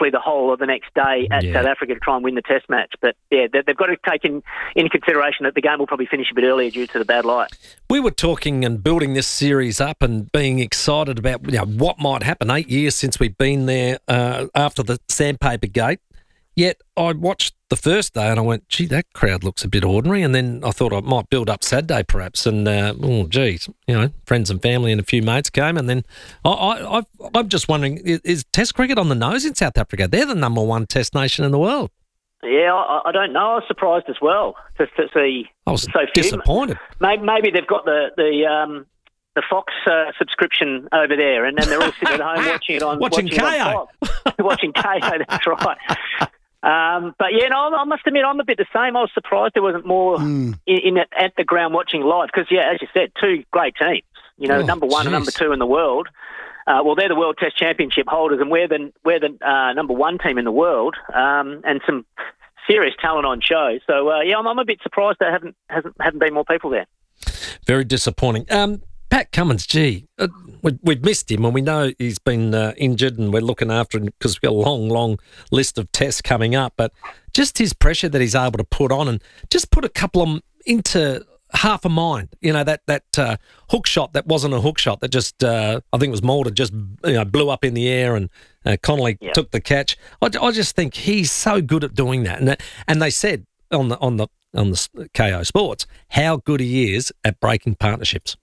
basically the whole of the next day at South Africa to try and win the Test match. But, yeah, they've got to take into consideration that the game will probably finish a bit earlier due to the bad light. We were talking and building this series up and being excited about what might happen. 8 years since we've been there after the Sandpaper Gate. Yet I watched the first day and I went, gee, that crowd looks a bit ordinary. And then I thought I might build up Saturday perhaps. And, friends and family and a few mates came. And then I'm just wondering, is Test cricket on the nose in South Africa? They're the number one Test nation in the world. Yeah, I don't know. I was surprised as well to see I was so few. disappointed. Maybe they've got the Fox subscription over there, and then they're all sitting at home watching it on watching KO. Watching KO, that's right. But yeah, no, I must admit I'm a bit the same. I was surprised there wasn't more at the ground watching live because, yeah, as you said, two great teams. Number one and number two in the world. Well, they're the World Test Championship holders, and we're the number one team in the world, and some serious talent on show. So I'm a bit surprised there haven't been more people there. Very disappointing. Pat Cummins, we've missed him, and we know he's been injured, and we're looking after him because we've got a long list of tests coming up. But just his pressure that he's able to put on, and just put a couple of them into half a mind. That hook shot that wasn't a hook shot that just I think it was Mulder just blew up in the air, and Connolly took the catch. I just think he's so good at doing that, and they said on the KO Sports how good he is at breaking partnerships.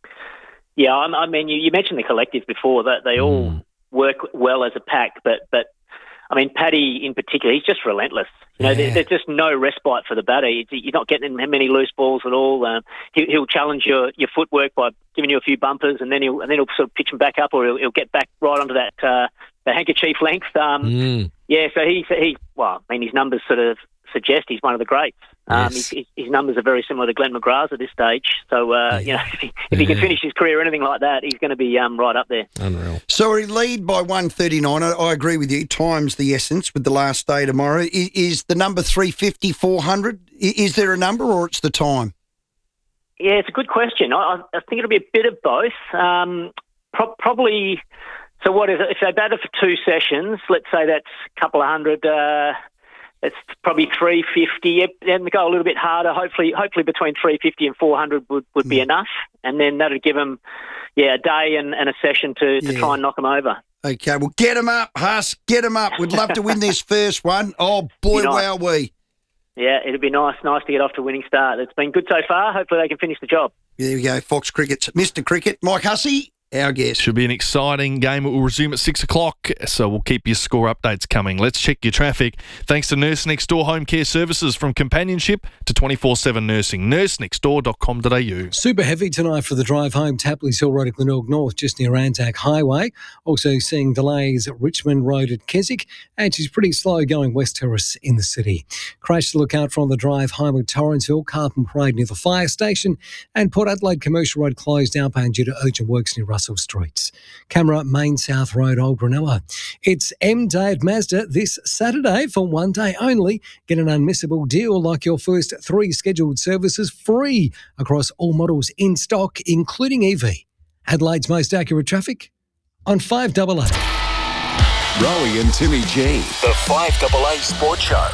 Yeah, I mean, you mentioned the collective before, that they all work well as a pack, but I mean, Paddy in particular, he's just relentless. There's just no respite for the batter. You're not getting many loose balls at all. He'll challenge your footwork by giving you a few bumpers, and then he'll sort of pitch them back up, or he'll get back right onto that the handkerchief length. Yeah, so his numbers sort of suggest he's one of the greats. Yes. His numbers are very similar to Glenn McGrath's at this stage. So, if he can finish his career or anything like that, he's going to be right up there. Unreal. So he lead by 139. I agree with you. Time's the essence with the last day tomorrow. Is the number 350, 400? Is there a number or it's the time? Yeah, it's a good question. I think it'll be a bit of both. Probably, so what is it? If they batter for 2 sessions, let's say that's a couple of hundred, it's probably 350. Then they go a little bit harder. Hopefully between 350 and 400 would be enough. And then that'll give them, a day and a session to try and knock them over. Okay, well, get them up, Huss. Get them up. We'd love to win this first one. Oh, boy, wowee. Yeah, it'd be nice to get off to a winning start. It's been good so far. Hopefully they can finish the job. There we go. Fox Cricket's Mr. Cricket. Mike Hussey, our guest. Should be an exciting game. It will resume at 6 o'clock, so we'll keep your score updates coming. Let's check your traffic. Thanks to Nurse Next Door Home Care Services, from companionship to 24/7 nursing. nursenextdoor.com.au. Super heavy tonight for the drive home. Tapley's Hill Road at Glenelg North, just near Anzac Highway. Also seeing delays at Richmond Road at Keswick, and she's pretty slow going West Terrace in the city. Crash to look out for on the drive home at Torrensville, Carlton Parade near the fire station, and Port Adelaide Commercial Road closed outbound due to urgent works near Russell Streets. Camera Main South Road, Old Brunella. It's M. Dave Mazda this Saturday for one day only. Get an unmissable deal like your first 3 scheduled services free across all models in stock, including EV. Adelaide's most accurate traffic on 5AA. Rowie and Timmy G, the 5AA Sports Show.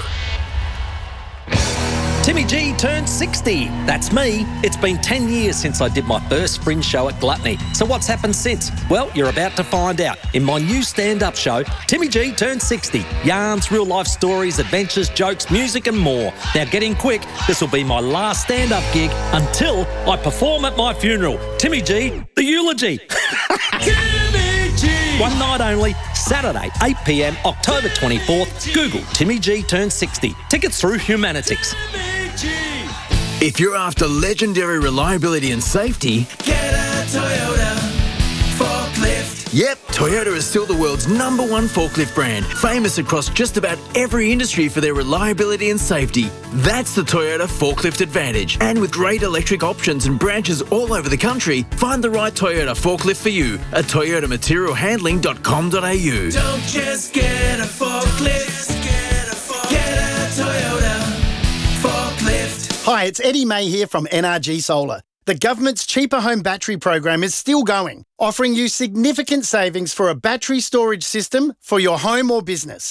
Timmy G turned 60. That's me. It's been 10 years since I did my first fringe show at Gluttony. So what's happened since? Well, you're about to find out in my new stand-up show, Timmy G turned 60. Yarns, real-life stories, adventures, jokes, music and more. Now get in quick. This will be my last stand-up gig until I perform at my funeral. Timmy G, the eulogy. Timmy G. One night only, Saturday, 8 p.m, October 24th. Google Timmy G turned 60. Tickets through Humanitix. If you're after legendary reliability and safety, get a Toyota forklift. Yep, Toyota is still the world's #1 forklift brand, famous across just about every industry for their reliability and safety. That's the Toyota Forklift Advantage. And with great electric options and branches all over the country, find the right Toyota forklift for you at toyotamaterialhandling.com.au. Don't just get a forklift, get a Toyota forklift. Hi, it's Eddie May here from NRG Solar. The government's Cheaper Home Battery program is still going, offering you significant savings for a battery storage system for your home or business.